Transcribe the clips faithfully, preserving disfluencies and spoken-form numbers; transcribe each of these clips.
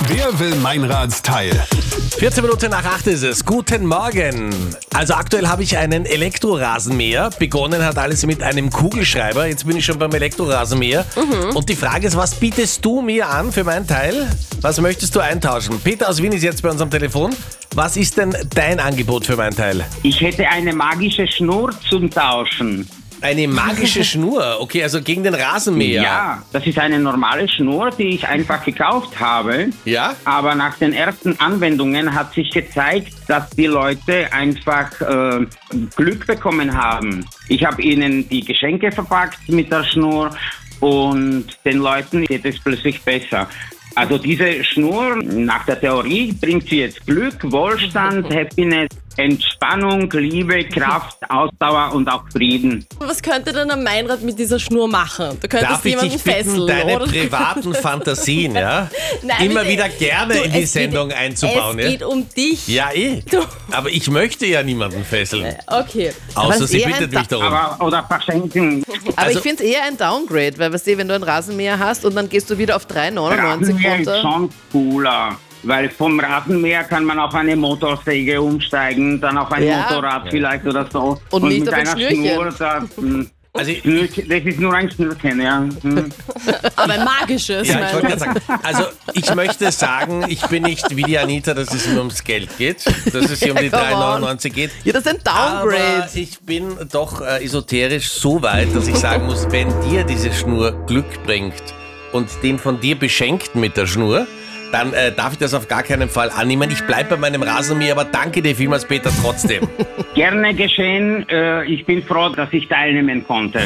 Wer will Meinrads Teil? vierzehn Minuten nach acht ist es. Guten Morgen. Also aktuell habe ich einen Elektrorasenmäher. Begonnen hat alles mit einem Kugelschreiber. Jetzt bin ich schon beim Elektrorasenmäher. Mhm. Und die Frage ist, was bietest du mir an für meinen Teil? Was möchtest du eintauschen? Peter aus Wien ist jetzt bei uns am Telefon. Was ist denn dein Angebot für meinen Teil? Ich hätte eine magische Schnur zum Tauschen. Eine magische Schnur? Okay, also gegen den Rasenmäher. Ja, das ist eine normale Schnur, die ich einfach gekauft habe. Ja? Aber nach den ersten Anwendungen hat sich gezeigt, dass die Leute einfach äh, Glück bekommen haben. Ich habe ihnen die Geschenke verpackt mit der Schnur und den Leuten geht es plötzlich besser. Also diese Schnur, nach der Theorie, bringt sie jetzt Glück, Wohlstand, Happiness, Entspannung, Liebe, Kraft, Ausdauer und auch Frieden. Was könnte denn ein Meinrad mit dieser Schnur machen? Du könntest Darf ich jemanden dich bitten, fesseln, deine oder? privaten Fantasien, ja, Nein, immer bitte. wieder gerne Du, in die es Sendung geht, einzubauen? Es Ja? geht um dich. Ja, eh. Du. Aber ich möchte ja niemanden fesseln. Okay. Außer Aber sie eher bittet ein mich darum. Aber, oder verschenken. Aber Also- ich finde es eher ein Downgrade, weil weißt du, wenn du einen Rasenmäher hast und dann gehst du wieder auf drei neunundneunzig Rasenmäher ist runter. schon cooler. Weil vom Rasenmäher kann man auf eine Motorsäge umsteigen, dann auf ein Ja. Motorrad vielleicht oder so. Und nicht mit auf ein einer Schnürchen. Schnur, da, hm, Also ich- Schnürchen, das ist nur ein Schnürchen, ja. Hm. Aber ein magisches Ja, ich wollte gerade Meinrad. sagen, also ich möchte sagen, ich bin nicht wie die Anita, dass es mir ums Geld geht, dass es hier um die Come drei on. neunundneunzig geht. Ja, das ist ein Downgrade. Aber ich bin doch äh, esoterisch so weit, dass ich sagen muss, wenn dir diese Schnur Glück bringt und den von dir beschenkt mit der Schnur, dann äh, darf ich das auf gar keinen Fall annehmen. Ich bleibe bei meinem Rasenmäher, aber danke dir vielmals, Peter, trotzdem. Gerne geschehen. Äh, ich bin froh, dass ich teilnehmen konnte.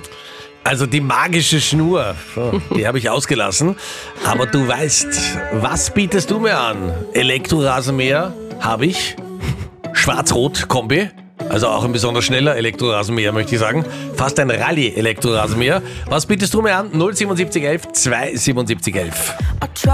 Also die magische Schnur, so, die habe ich ausgelassen. Aber du weißt, was bietest du mir an? Elektrorasenmäher habe ich. Schwarz-Rot-Kombi. Also auch ein besonders schneller Elektrorasenmäher, möchte ich sagen. Fast ein Rallye-Elektrorasenmäher. Was bietest du mir an? null sieben sieben eins eins zwei sieben sieben eins eins.